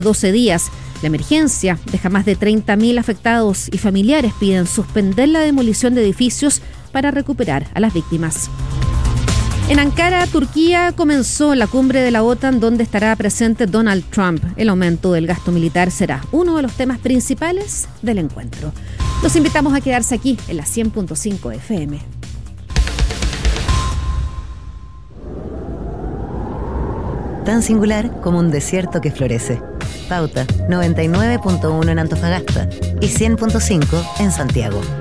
12 días. La emergencia deja más de 30.000 afectados y familiares piden suspender la demolición de edificios para recuperar a las víctimas. En Ankara, Turquía, comenzó la cumbre de la OTAN donde estará presente Donald Trump. El aumento del gasto militar será uno de los temas principales del encuentro. Los invitamos a quedarse aquí en la 100.5 FM. Tan singular como un desierto que florece. Pauta 99.1 en Antofagasta y 100.5 en Santiago.